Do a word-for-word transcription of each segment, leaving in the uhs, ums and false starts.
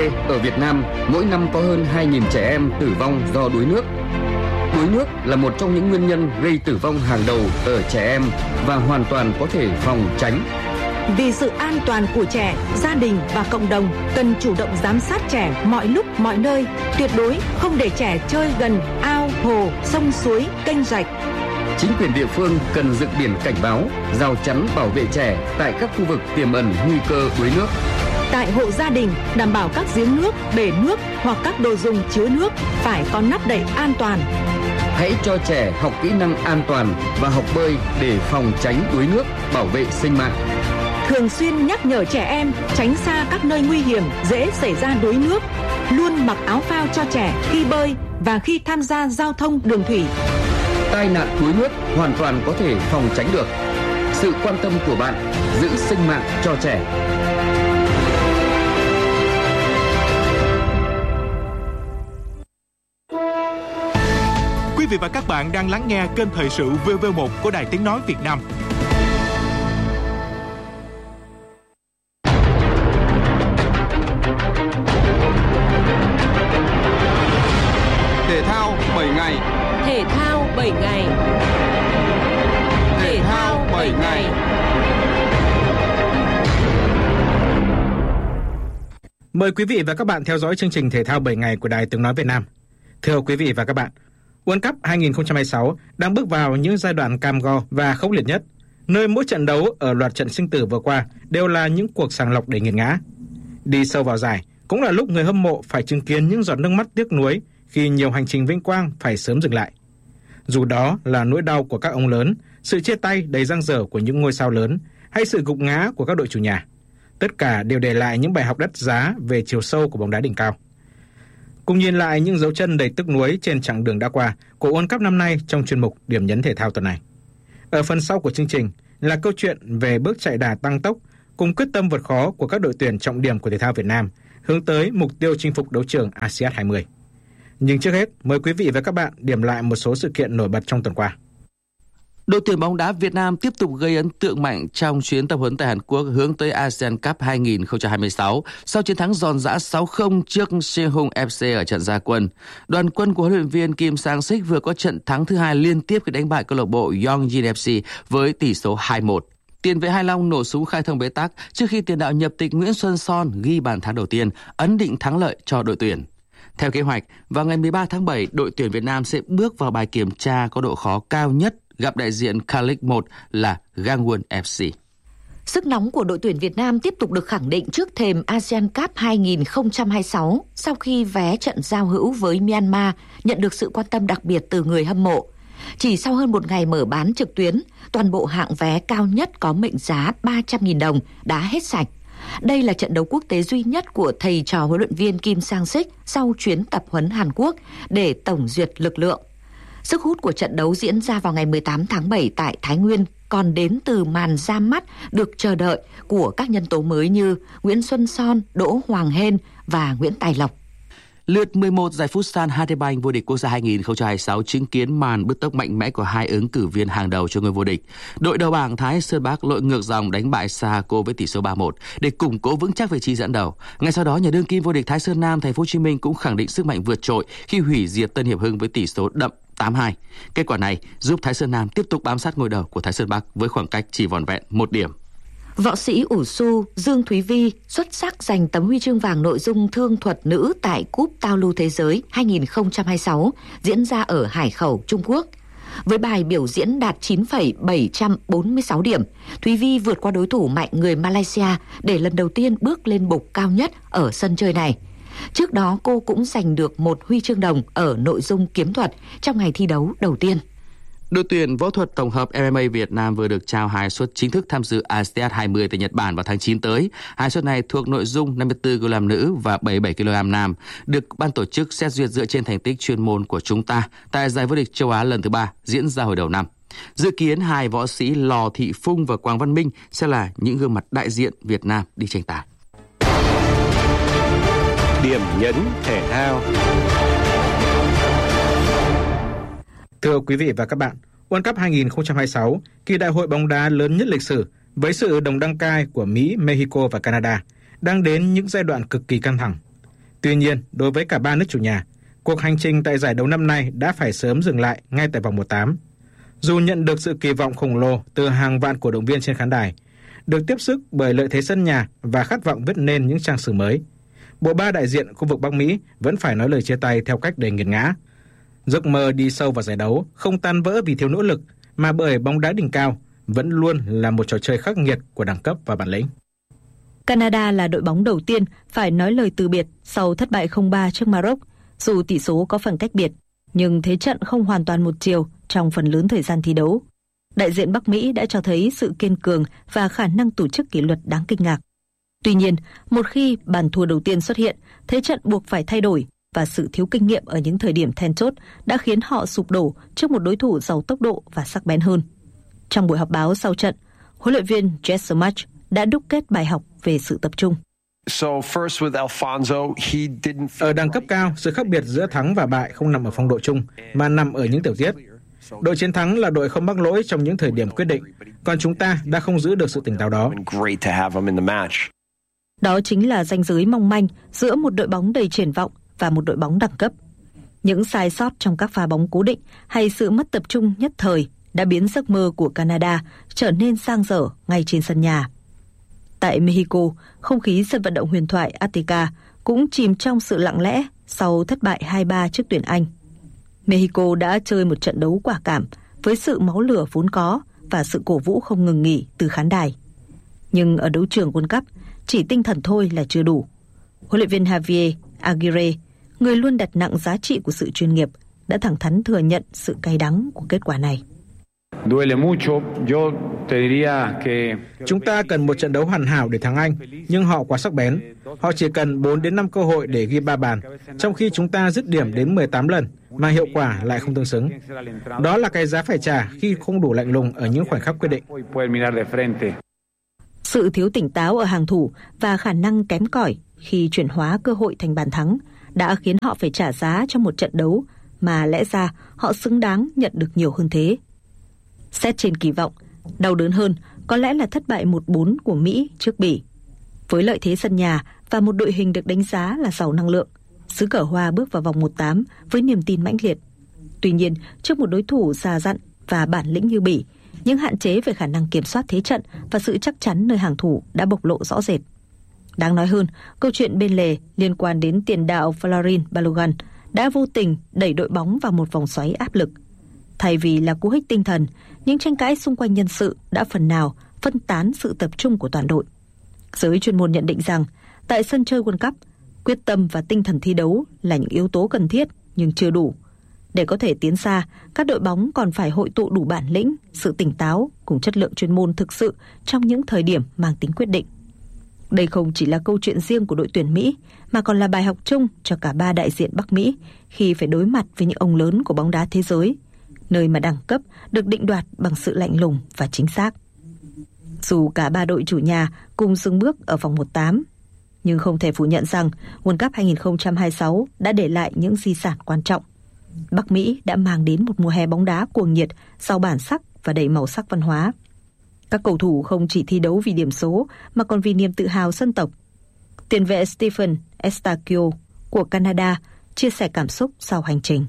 ở Việt Nam mỗi năm có hơn hai nghìn trẻ em tử vong do đuối nước. Đuối nước là một trong những nguyên nhân gây tử vong hàng đầu ở trẻ em và hoàn toàn có thể phòng tránh. Vì sự an toàn của trẻ, gia đình và cộng đồng cần chủ động giám sát trẻ mọi lúc mọi nơi, tuyệt đối không để trẻ chơi gần ao, hồ, sông suối, kênh rạch. Chính quyền địa phương cần dựng biển cảnh báo, rào chắn bảo vệ trẻ tại các khu vực tiềm ẩn nguy cơ đuối nước. Tại hộ gia đình, đảm bảo các giếng nước, bể nước hoặc các đồ dùng chứa nước phải có nắp đậy an toàn. Hãy cho trẻ học kỹ năng an toàn và học bơi để phòng tránh đuối nước, bảo vệ sinh mạng. Thường xuyên nhắc nhở trẻ em tránh xa các nơi nguy hiểm dễ xảy ra đuối nước. Luôn mặc áo phao cho trẻ khi bơi và khi tham gia giao thông đường thủy. Tai nạn đuối nước hoàn toàn có thể phòng tránh được. Sự quan tâm của bạn giữ sinh mạng cho trẻ. Quý vị và các bạn đang lắng nghe kênh Thời sự vê vê một của Đài Tiếng nói Việt Nam. Thể thao bảy ngày. Thể thao bảy ngày. Thể thao bảy ngày. Mời quý vị và các bạn theo dõi chương trình Thể thao bảy ngày của Đài Tiếng nói Việt Nam. Thưa quý vị và các bạn, World Cup hai không hai sáu đang bước vào những giai đoạn cam go và khốc liệt nhất, nơi mỗi trận đấu ở loạt trận sinh tử vừa qua đều là những cuộc sàng lọc để nghiệt ngã. Đi sâu vào giải cũng là lúc người hâm mộ phải chứng kiến những giọt nước mắt tiếc nuối khi nhiều hành trình vinh quang phải sớm dừng lại. Dù đó là nỗi đau của các ông lớn, sự chia tay đầy dang dở của những ngôi sao lớn, hay sự gục ngã của các đội chủ nhà, tất cả đều để lại những bài học đắt giá về chiều sâu của bóng đá đỉnh cao. Cùng nhìn lại những dấu chân đầy tiếc nuối trên chặng đường đã qua của World Cup năm nay trong chuyên mục Điểm nhấn thể thao tuần này. Ở phần sau của chương trình là câu chuyện về bước chạy đà tăng tốc cùng quyết tâm vượt khó của các đội tuyển trọng điểm của thể thao Việt Nam hướng tới mục tiêu chinh phục đấu trường a si át hai mươi. Nhưng trước hết, mời quý vị và các bạn điểm lại một số sự kiện nổi bật trong tuần qua. Đội tuyển bóng đá Việt Nam tiếp tục gây ấn tượng mạnh trong chuyến tập huấn tại Hàn Quốc hướng tới ASEAN Cup hai không hai sáu sau chiến thắng giòn giã sáu không trước Sehung ép xê ở trận ra quân. Đoàn quân của huấn luyện viên Kim Sang-sik vừa có trận thắng thứ hai liên tiếp khi đánh bại câu lạc bộ Yongjin ép xê với tỷ số hai một. Tiền vệ Hai Long nổ súng khai thông bế tắc trước khi tiền đạo nhập tịch Nguyễn Xuân Son ghi bàn thắng đầu tiên, ấn định thắng lợi cho đội tuyển. Theo kế hoạch, vào ngày mười ba tháng bảy, đội tuyển Việt Nam sẽ bước vào bài kiểm tra có độ khó cao nhất gặp đại diện K-League một là Gangwon ép xê. Sức nóng của đội tuyển Việt Nam tiếp tục được khẳng định trước thềm ASEAN Cup hai không hai sáu sau khi vé trận giao hữu với Myanmar nhận được sự quan tâm đặc biệt từ người hâm mộ. Chỉ sau hơn một ngày mở bán trực tuyến, toàn bộ hạng vé cao nhất có mệnh giá ba trăm nghìn đồng đã hết sạch. Đây là trận đấu quốc tế duy nhất của thầy trò huấn luyện viên Kim Sang-sik sau chuyến tập huấn Hàn Quốc để tổng duyệt lực lượng. Sức hút của trận đấu diễn ra vào ngày mười tám tháng bảy tại Thái Nguyên còn đến từ màn ra mắt được chờ đợi của các nhân tố mới như Nguyễn Xuân Son, Đỗ Hoàng Hên và Nguyễn Tài Lộc. Lượt mười một giải Futsal hát đê Bank vô địch quốc gia hai không hai sáu chứng kiến màn bứt tốc mạnh mẽ của hai ứng cử viên hàng đầu cho ngôi vô địch. Đội đầu bảng Thái Sơn Bắc lội ngược dòng đánh bại Sahako với tỷ số ba một để củng cố vững chắc vị trí dẫn đầu. Ngay sau đó, nhà đương kim vô địch Thái Sơn Nam Thành phố Hồ Chí Minh cũng khẳng định sức mạnh vượt trội khi hủy diệt Tân Hiệp Hưng với tỷ số đậm tám hai. Kết quả này giúp Thái Sơn Nam tiếp tục bám sát ngôi đầu của Thái Sơn Bắc với khoảng cách chỉ vỏn vẹn một điểm. Võ sĩ ủ su Dương Thúy Vi xuất sắc giành tấm huy chương vàng nội dung thương thuật nữ tại Cúp Tao Lu Thế giới hai không hai sáu diễn ra ở Hải Khẩu, Trung Quốc. Với bài biểu diễn đạt chín phẩy bảy bốn sáu điểm, Thúy Vi vượt qua đối thủ mạnh người Malaysia để lần đầu tiên bước lên bục cao nhất ở sân chơi này. Trước đó cô cũng giành được một huy chương đồng ở nội dung kiếm thuật trong ngày thi đấu đầu tiên. Đội tuyển võ thuật tổng hợp em em a Việt Nam vừa được trao hai suất chính thức tham dự a si át hai mươi tại Nhật Bản vào tháng chín tới. Hai suất này thuộc nội dung năm mươi tư ki lô gam nữ và bảy mươi bảy ki lô gam nam, được ban tổ chức xét duyệt dựa trên thành tích chuyên môn của chúng ta tại giải vô địch châu Á lần thứ ba diễn ra hồi đầu năm. Dự kiến hai võ sĩ Lò Thị Phung và Quang Văn Minh sẽ là những gương mặt đại diện Việt Nam đi tranh tài. Điểm nhấn thể thao. Thưa quý vị và các bạn, World Cup hai không hai sáu, kỳ đại hội bóng đá lớn nhất lịch sử với sự đồng đăng cai của Mỹ, Mexico và Canada, đang đến những giai đoạn cực kỳ căng thẳng. Tuy nhiên, đối với cả ba nước chủ nhà, cuộc hành trình tại giải đấu năm nay đã phải sớm dừng lại ngay tại vòng một tám. Dù nhận được sự kỳ vọng khổng lồ từ hàng vạn cổ động viên trên khán đài, được tiếp sức bởi lợi thế sân nhà và khát vọng viết nên những trang sử mới, bộ ba đại diện khu vực Bắc Mỹ vẫn phải nói lời chia tay theo cách đầy nghiệt ngã. Giấc mơ đi sâu vào giải đấu không tan vỡ vì thiếu nỗ lực, mà bởi bóng đá đỉnh cao vẫn luôn là một trò chơi khắc nghiệt của đẳng cấp và bản lĩnh. Canada là đội bóng đầu tiên phải nói lời từ biệt sau thất bại không ba trước Maroc. Dù tỷ số có phần cách biệt, nhưng thế trận không hoàn toàn một chiều trong phần lớn thời gian thi đấu. Đại diện Bắc Mỹ đã cho thấy sự kiên cường và khả năng tổ chức kỷ luật đáng kinh ngạc. Tuy nhiên, một khi bàn thua đầu tiên xuất hiện, thế trận buộc phải thay đổi và sự thiếu kinh nghiệm ở những thời điểm then chốt đã khiến họ sụp đổ trước một đối thủ giàu tốc độ và sắc bén hơn. Trong buổi họp báo sau trận, huấn luyện viên Jesse Marsch đã đúc kết bài học về sự tập trung. Ở đẳng cấp cao, sự khác biệt giữa thắng và bại không nằm ở phong độ chung, mà nằm ở những tiểu tiết. Đội chiến thắng là đội không mắc lỗi trong những thời điểm quyết định, còn chúng ta đã không giữ được sự tỉnh táo đó. Đó chính là ranh giới mong manh giữa một đội bóng đầy triển vọng và một đội bóng đẳng cấp. Những sai sót trong các pha bóng cố định hay sự mất tập trung nhất thời đã biến giấc mơ của Canada trở nên sang dở ngay trên sân nhà. Tại Mexico, không khí sân vận động huyền thoại Azteca cũng chìm trong sự lặng lẽ sau thất bại hai ba trước tuyển Anh. Mexico đã chơi một trận đấu quả cảm với sự máu lửa vốn có và sự cổ vũ không ngừng nghỉ từ khán đài. Nhưng ở đấu trường World Cup, chỉ tinh thần thôi là chưa đủ. Huấn luyện viên Javier Aguirre, người luôn đặt nặng giá trị của sự chuyên nghiệp, đã thẳng thắn thừa nhận sự cay đắng của kết quả này. Chúng ta cần một trận đấu hoàn hảo để thắng Anh, nhưng họ quá sắc bén. Họ chỉ cần bốn đến năm cơ hội để ghi ba bàn, trong khi chúng ta dứt điểm đến mười tám lần, mà hiệu quả lại không tương xứng. Đó là cái giá phải trả khi không đủ lạnh lùng ở những khoảnh khắc quyết định. Sự thiếu tỉnh táo ở hàng thủ và khả năng kém cỏi khi chuyển hóa cơ hội thành bàn thắng đã khiến họ phải trả giá cho một trận đấu mà lẽ ra họ xứng đáng nhận được nhiều hơn thế. Xét trên kỳ vọng, đau đớn hơn có lẽ là thất bại một bốn của Mỹ trước Bỉ. Với lợi thế sân nhà và một đội hình được đánh giá là giàu năng lượng, xứ cờ hoa bước vào vòng một tám với niềm tin mãnh liệt. Tuy nhiên, trước một đối thủ già dặn và bản lĩnh như Bỉ, những hạn chế về khả năng kiểm soát thế trận và sự chắc chắn nơi hàng thủ đã bộc lộ rõ rệt. Đáng nói hơn, câu chuyện bên lề liên quan đến tiền đạo Folarin Balogun đã vô tình đẩy đội bóng vào một vòng xoáy áp lực. Thay vì là cú hích tinh thần, những tranh cãi xung quanh nhân sự đã phần nào phân tán sự tập trung của toàn đội. Giới chuyên môn nhận định rằng, tại sân chơi World Cup, quyết tâm và tinh thần thi đấu là những yếu tố cần thiết nhưng chưa đủ. Để có thể tiến xa, các đội bóng còn phải hội tụ đủ bản lĩnh, sự tỉnh táo cùng chất lượng chuyên môn thực sự trong những thời điểm mang tính quyết định. Đây không chỉ là câu chuyện riêng của đội tuyển Mỹ, mà còn là bài học chung cho cả ba đại diện Bắc Mỹ khi phải đối mặt với những ông lớn của bóng đá thế giới, nơi mà đẳng cấp được định đoạt bằng sự lạnh lùng và chính xác. Dù cả ba đội chủ nhà cùng dừng bước ở vòng một tám, nhưng không thể phủ nhận rằng World Cup hai không hai sáu đã để lại những di sản quan trọng. Bắc Mỹ đã mang đến một mùa hè bóng đá cuồng nhiệt, giàu bản sắc và đầy màu sắc văn hóa. Các cầu thủ không chỉ thi đấu vì điểm số mà còn vì niềm tự hào dân tộc. Tiền vệ Stephen Eustachio của Canada chia sẻ cảm xúc sau hành trình.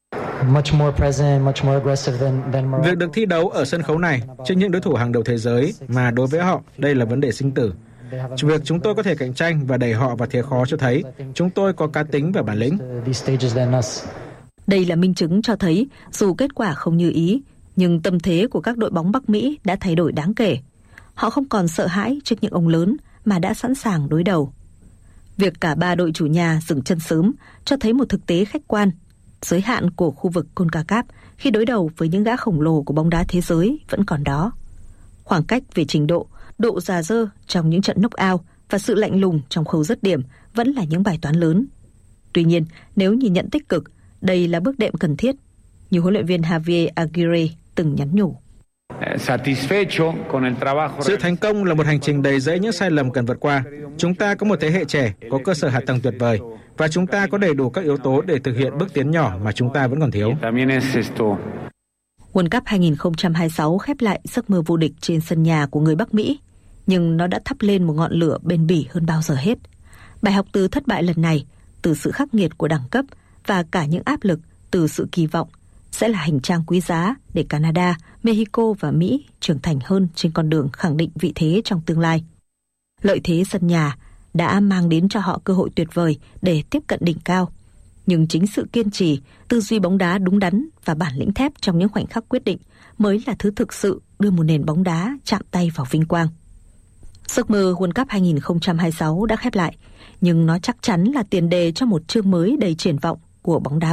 Việc được thi đấu ở sân khấu này trước những đối thủ hàng đầu thế giới mà đối với họ đây là vấn đề sinh tử. Việc chúng tôi có thể cạnh tranh và đẩy họ vào thế khó cho thấy chúng tôi có cá tính và bản lĩnh. Đây là minh chứng cho thấy dù kết quả không như ý, nhưng tâm thế của các đội bóng Bắc Mỹ đã thay đổi đáng kể. Họ không còn sợ hãi trước những ông lớn mà đã sẵn sàng đối đầu. Việc cả ba đội chủ nhà dừng chân sớm cho thấy một thực tế khách quan. Giới hạn của khu vực CONCACAF khi đối đầu với những gã khổng lồ của bóng đá thế giới vẫn còn đó. Khoảng cách về trình độ, độ già dơ trong những trận knock-out và sự lạnh lùng trong khâu dứt điểm vẫn là những bài toán lớn. Tuy nhiên, nếu nhìn nhận tích cực, đây là bước đệm cần thiết, như huấn luyện viên Javier Aguirre từng nhắn nhủ. Sự thành công là một hành trình đầy rẫy những sai lầm cần vượt qua. Chúng ta có một thế hệ trẻ, có cơ sở hạ tầng tuyệt vời, và chúng ta có đầy đủ các yếu tố để thực hiện bước tiến nhỏ mà chúng ta vẫn còn thiếu. World Cup hai không hai sáu khép lại giấc mơ vô địch trên sân nhà của người Bắc Mỹ, nhưng nó đã thắp lên một ngọn lửa bền bỉ hơn bao giờ hết. Bài học từ thất bại lần này từ sự khắc nghiệt của đẳng cấp và cả những áp lực từ sự kỳ vọng sẽ là hành trang quý giá để Canada, Mexico và Mỹ trưởng thành hơn trên con đường khẳng định vị thế trong tương lai. Lợi thế sân nhà đã mang đến cho họ cơ hội tuyệt vời để tiếp cận đỉnh cao. Nhưng chính sự kiên trì, tư duy bóng đá đúng đắn và bản lĩnh thép trong những khoảnh khắc quyết định mới là thứ thực sự đưa một nền bóng đá chạm tay vào vinh quang. Giấc mơ World Cup hai không hai sáu đã khép lại, nhưng nó chắc chắn là tiền đề cho một chương mới đầy triển vọng của bóng đá